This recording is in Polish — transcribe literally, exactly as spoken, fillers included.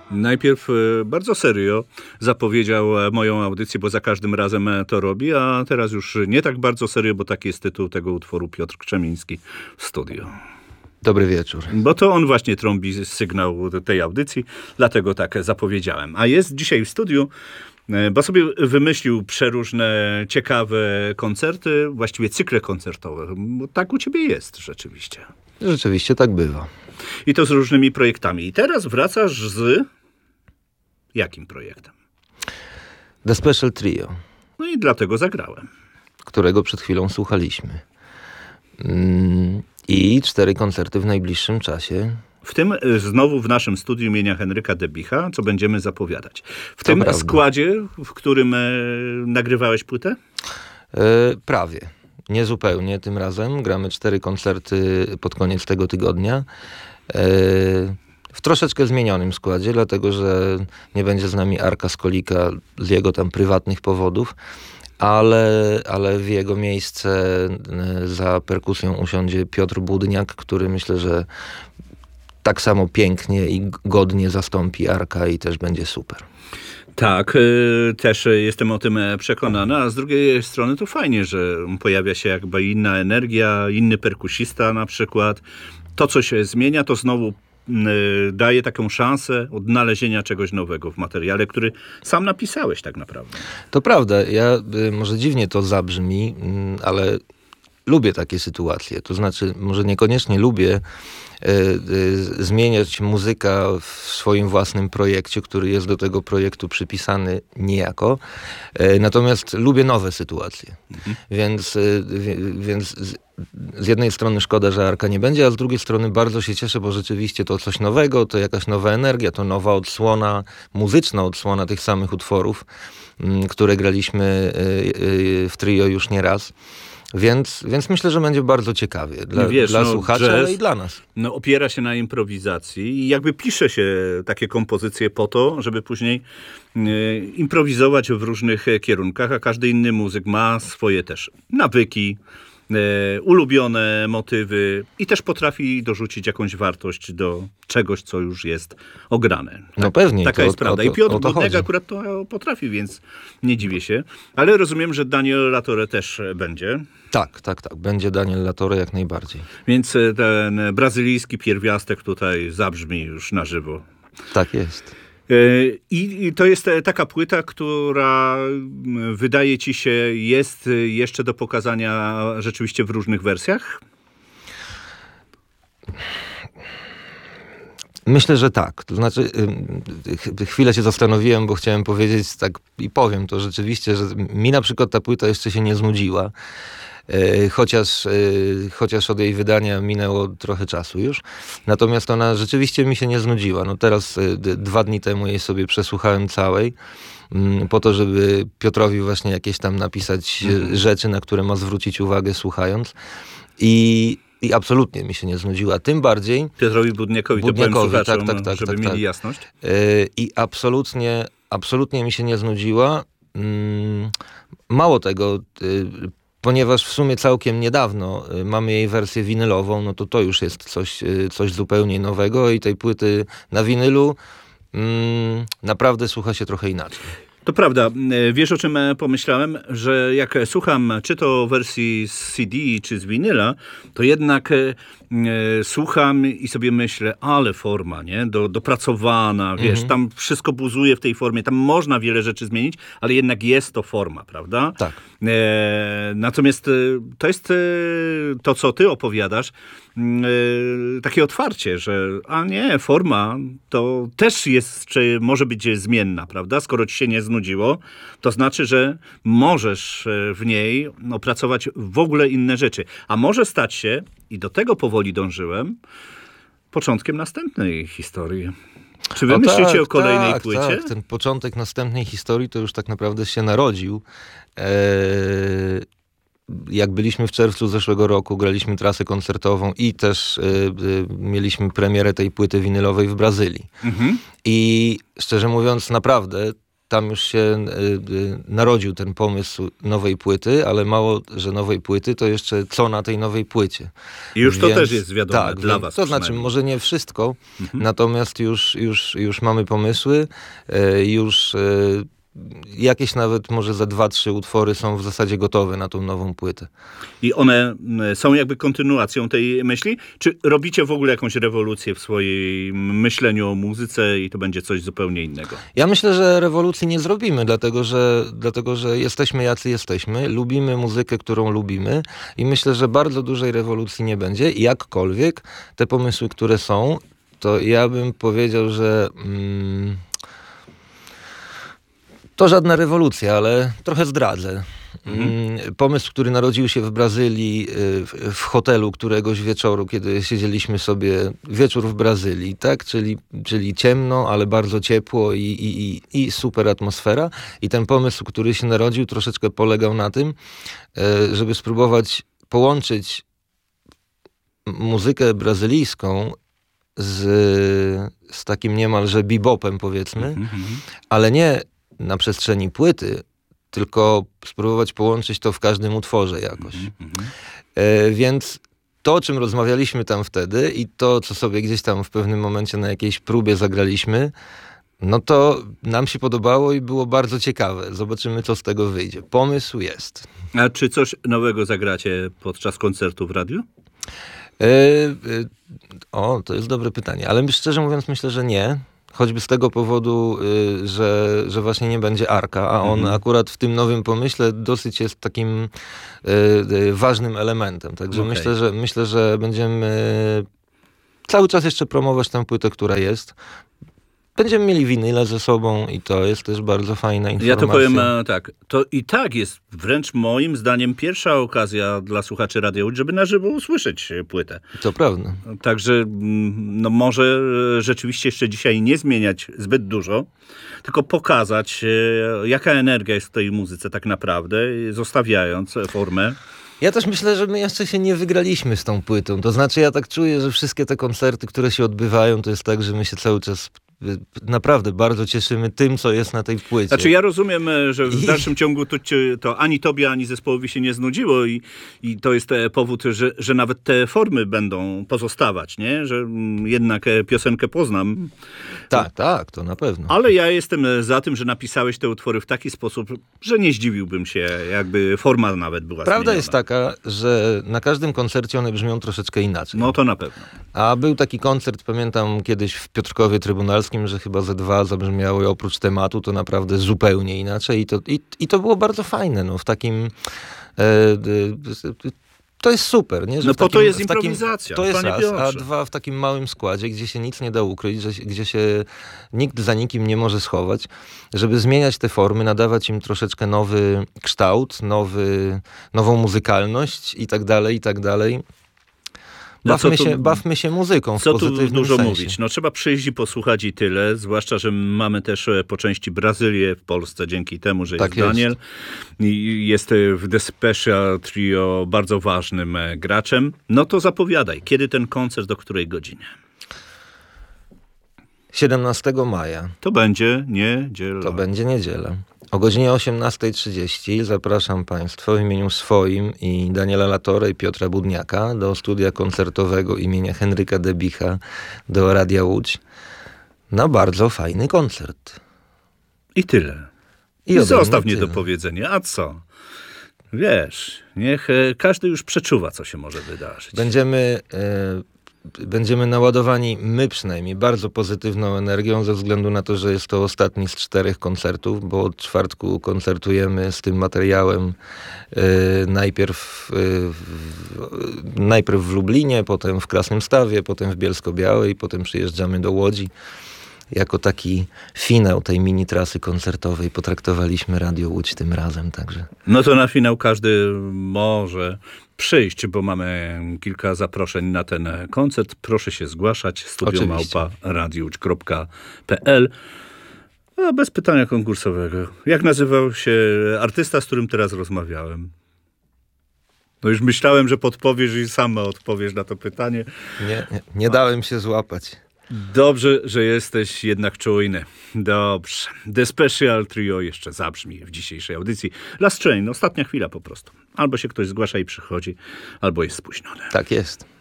Najpierw y, bardzo serio zapowiedział e, moją audycję, bo za każdym razem e, to robi, a teraz już nie tak bardzo serio, bo taki jest tytuł tego utworu, Piotr Krzemiński w studio. Dobry wieczór. Bo to on właśnie trąbi sygnał tej audycji, dlatego tak zapowiedziałem. A jest dzisiaj w studiu, e, bo sobie wymyślił przeróżne ciekawe koncerty, właściwie cykle koncertowe, bo tak u ciebie jest rzeczywiście. Rzeczywiście tak bywa. I to z różnymi projektami. I teraz wracasz z jakim projektem? The Special Trio, No i dlatego zagrałem. którego przed chwilą słuchaliśmy. Mm, I cztery koncerty w najbliższym czasie. W tym y, znowu w naszym studiu imienia Henryka Debicha, co będziemy zapowiadać. W To tym prawda. składzie, w którym e, nagrywałeś płytę? E, prawie. Nie zupełnie tym razem. Gramy cztery koncerty pod koniec tego tygodnia. E, w troszeczkę zmienionym składzie, dlatego że nie będzie z nami Arka Skolika z jego tam prywatnych powodów, ale, ale w jego miejsce e, za perkusją usiądzie Piotr Budniak, który myślę, że tak samo pięknie i godnie zastąpi Arka i też będzie super. Tak, y, też jestem o tym przekonany, a z drugiej strony to fajnie, że pojawia się jakby inna energia, inny perkusista na przykład. To, co się zmienia, to znowu y, daje taką szansę odnalezienia czegoś nowego w materiale, który sam napisałeś tak naprawdę. To prawda, ja y, może dziwnie to zabrzmi, y, ale lubię takie sytuacje. To znaczy, może niekoniecznie lubię y, y, zmieniać muzyka w swoim własnym projekcie, który jest do tego projektu przypisany niejako. Y, natomiast lubię nowe sytuacje. Mhm. Więc, y, wie, więc z, z jednej strony szkoda, że Arka nie będzie, a z drugiej strony bardzo się cieszę, bo rzeczywiście to coś nowego, to jakaś nowa energia, to nowa odsłona, muzyczna odsłona tych samych utworów, y, które graliśmy y, y, w trio już nie raz. Więc, więc myślę, że będzie bardzo ciekawie dla, Wiesz, dla no, słuchaczy, jazz, ale i dla nas. No, opiera się na improwizacji i jakby pisze się takie kompozycje po to, żeby później y, improwizować w różnych kierunkach, a każdy inny muzyk ma swoje też nawyki, y, ulubione motywy i też potrafi dorzucić jakąś wartość do czegoś, co już jest ograne. Tak, No pewnie. Taka to, jest prawda. o to, I Piotr o to Budniak chodzi. akurat to potrafi, więc nie dziwię się. Ale rozumiem, że Daniel Latore też będzie. Tak, tak, tak. Będzie Daniel Latore jak najbardziej. Więc ten brazylijski pierwiastek tutaj zabrzmi już na żywo. Tak jest. I to jest taka płyta, która wydaje ci się jest jeszcze do pokazania rzeczywiście w różnych wersjach? Myślę, że tak. To znaczy, y, chwilę się zastanowiłem, bo chciałem powiedzieć tak i powiem to rzeczywiście, że mi na przykład ta płyta jeszcze się nie znudziła. Y, chociaż, y, chociaż od jej wydania minęło trochę czasu już. Natomiast ona rzeczywiście mi się nie znudziła. No teraz y, d- dwa dni temu jej sobie przesłuchałem całej, y, po to, żeby Piotrowi właśnie jakieś tam napisać Mhm. y, rzeczy, na które ma zwrócić uwagę słuchając. I I absolutnie mi się nie znudziła. Tym bardziej... Piotrowi Budniakowi, Budniakowi, to powiem słuchaczom, tak, tak, tak, żeby tak, mieli tak. jasność. Yy, I absolutnie, absolutnie mi się nie znudziła. Mm, mało tego, yy, ponieważ w sumie całkiem niedawno yy, mamy jej wersję winylową, no to to już jest coś, yy, coś zupełnie nowego i tej płyty na winylu yy, naprawdę słucha się trochę inaczej. To prawda. Wiesz, o czym pomyślałem? Że jak słucham czy to wersji z C D, czy z winyla, to jednak e, słucham i sobie myślę, ale forma, nie? Do, dopracowana, wiesz, Mhm. tam wszystko buzuje w tej formie, tam można wiele rzeczy zmienić, ale jednak jest to forma, prawda? Tak. E, natomiast e, to jest e, to, co ty opowiadasz, e, takie otwarcie, że a nie, forma to też jest, czy może być zmienna, prawda? Skoro ci się nie znudziło, to znaczy, że możesz e, w niej opracować w ogóle inne rzeczy. A może stać się, i do tego powoli dążyłem, początkiem następnej historii. Czy wy O myślicie tak, o kolejnej tak, płycie? Tak, ten początek następnej historii to już tak naprawdę się narodził. Eee, jak byliśmy w czerwcu zeszłego roku, graliśmy trasę koncertową i też e, e, mieliśmy premierę tej płyty winylowej w Brazylii. Mhm. I szczerze mówiąc, naprawdę tam już się y, y, narodził ten pomysł nowej płyty, ale mało, że nowej płyty, to jeszcze co na tej nowej płycie. I już to Więc, też jest wiadome tak, dla więc, was To znaczy, przynajmniej. może nie wszystko, natomiast już, już, już mamy pomysły, y, już y, jakieś nawet może za dwa, trzy utwory są w zasadzie gotowe na tą nową płytę. I one mm, są jakby kontynuacją tej myśli? Czy robicie w ogóle jakąś rewolucję w swoim myśleniu o muzyce i to będzie coś zupełnie innego? Ja myślę, że rewolucji nie zrobimy, dlatego że, dlatego że jesteśmy jacy jesteśmy, lubimy muzykę, którą lubimy i myślę, że bardzo dużej rewolucji nie będzie. Jakkolwiek te pomysły, które są, to ja bym powiedział, że mm, to żadna rewolucja, ale trochę zdradzę. Mhm. Pomysł, który narodził się w Brazylii, w, w hotelu któregoś wieczoru, kiedy siedzieliśmy sobie, wieczór w Brazylii, tak? Czyli, czyli ciemno, ale bardzo ciepło i, i, i, i super atmosfera. I ten pomysł, który się narodził, troszeczkę polegał na tym, żeby spróbować połączyć muzykę brazylijską z, z takim niemalże bebopem, powiedzmy, Mhm. ale nie na przestrzeni płyty, tylko spróbować połączyć to w każdym utworze jakoś. Mhm. E, więc to, o czym rozmawialiśmy tam wtedy i to, co sobie gdzieś tam w pewnym momencie na jakiejś próbie zagraliśmy, no to nam się podobało i było bardzo ciekawe. Zobaczymy, co z tego wyjdzie. Pomysł jest. A czy coś nowego zagracie podczas koncertu w radiu? E, e, o, to jest dobre pytanie, ale szczerze mówiąc myślę, że nie. Choćby z tego powodu, y, że, że właśnie nie będzie Arka, a on Mhm. akurat w tym nowym pomyśle dosyć jest takim y, y, ważnym elementem. Także Okej. myślę, że myślę, że będziemy cały czas jeszcze promować tę płytę, która jest. Będziemy mieli winyle ze sobą i to jest też bardzo fajna informacja. Ja to powiem e, tak, to i tak jest wręcz moim zdaniem pierwsza okazja dla słuchaczy Radia Łódź, żeby na żywo usłyszeć e, płytę. To prawda. Także mm, no może e, rzeczywiście jeszcze dzisiaj nie zmieniać zbyt dużo, tylko pokazać, e, jaka energia jest w tej muzyce tak naprawdę, zostawiając e, formę. Ja też myślę, że my jeszcze się nie wygraliśmy z tą płytą. To znaczy ja tak czuję, że wszystkie te koncerty, które się odbywają, to jest tak, że my się cały czas naprawdę bardzo cieszymy tym, co jest na tej płycie. Znaczy ja rozumiem, e, że w I- dalszym ciągu to, cię- to ani tobie, ani zespołowi się nie znudziło i, i to jest e, powód, że, że nawet te formy będą pozostawać, nie? Że mm, jednak e, piosenkę poznam. Tak, tak, to na pewno. Ale ja jestem e, za tym, że napisałeś te utwory w taki sposób, że nie zdziwiłbym się, jakby forma nawet była Prawda zmieniona. jest taka, że na każdym koncercie one brzmią troszeczkę inaczej. No to na pewno. A był taki koncert, pamiętam kiedyś w Piotrkowie Trybunalskim, że chyba ze dwa zabrzmiały oprócz tematu, to naprawdę zupełnie inaczej. I to, i, i to było bardzo fajne. No, w takim... E, e, to jest super, nie? Że No w po to takim- jest w takim- improwizacja, To jest panie raz. A Piotrze. dwa, w takim małym składzie, gdzie się nic nie da ukryć, że, gdzie się nikt za nikim nie może schować, żeby zmieniać te formy, nadawać im troszeczkę nowy kształt, nowy, nową muzykalność i tak dalej, i tak dalej. No co Bawmy, tu- się, bawmy się muzyką w Co tu pozytywnym dużo sensie. mówić? No trzeba przyjść i posłuchać i tyle, zwłaszcza, że mamy też e, po części Brazylię w Polsce, dzięki temu, że Tak jest jest. Daniel. I jest e, w The Special Trio bardzo ważnym e, graczem. No to zapowiadaj, kiedy ten koncert, o której godzinie? siedemnastego maja, To będzie niedziela. to będzie niedziela. O godzinie osiemnasta trzydzieści zapraszam Państwa w imieniu swoim i Daniela Latore i Piotra Budniaka do studia koncertowego imienia Henryka Debicha do Radia Łódź na bardzo fajny koncert. I tyle. I I ode zostaw mnie mnie do tyle. powiedzenia. A co? Wiesz, niech e, każdy już przeczuwa, co się może wydarzyć. Będziemy, e, będziemy naładowani, my przynajmniej, bardzo pozytywną energią ze względu na to, że jest to ostatni z czterech koncertów, bo od czwartku koncertujemy z tym materiałem e, najpierw, e, w, najpierw w Lublinie, potem w Krasnym Stawie, potem w Bielsko-Białej, potem przyjeżdżamy do Łodzi. Jako taki finał tej mini trasy koncertowej potraktowaliśmy Radio Łódź tym razem, także... No to na finał każdy może przyjść, bo mamy kilka zaproszeń na ten koncert. Proszę się zgłaszać. studio Oczywiście. małpa radiowódź kropka p l. A bez pytania konkursowego. Jak nazywał się artysta, z którym teraz rozmawiałem? No już myślałem, że podpowiesz i sama odpowiesz na to pytanie. Nie, nie, nie dałem się złapać. Dobrze, że jesteś jednak czujny. Dobrze. The Special Trio jeszcze zabrzmi w dzisiejszej audycji. Last Train, ostatnia chwila po prostu. Albo się ktoś zgłasza i przychodzi, albo jest spóźniony. Tak jest.